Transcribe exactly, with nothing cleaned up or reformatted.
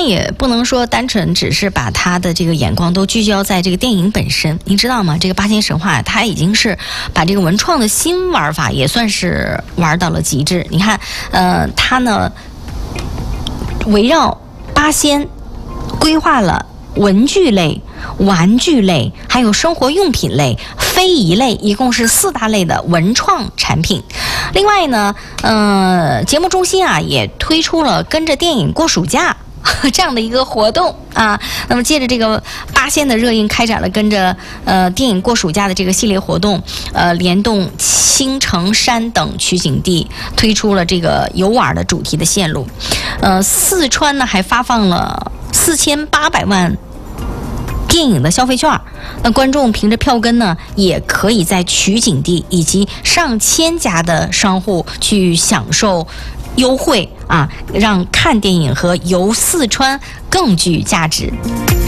也不能说单纯只是把他的这个眼光都聚焦在这个电影本身。您知道吗？这个八仙神话它已经是把这个文创的新玩法也算是玩到了极致。你看，呃，它呢围绕八仙规划了文具类、玩具类，还有生活用品类、非遗类，一共是四大类的文创产品。另外呢，呃，节目中心啊也推出了跟着电影过暑假这样的一个活动啊。那么借着这个八仙的热映，开展了跟着呃电影过暑假的这个系列活动，呃，联动青城山等取景地，推出了这个游玩的主题的线路。呃，四川呢还发放了四千八百万电影的消费券，那观众凭着票根呢，也可以在取景地以及上千家的商户去享受优惠啊，让看电影和游四川更具价值。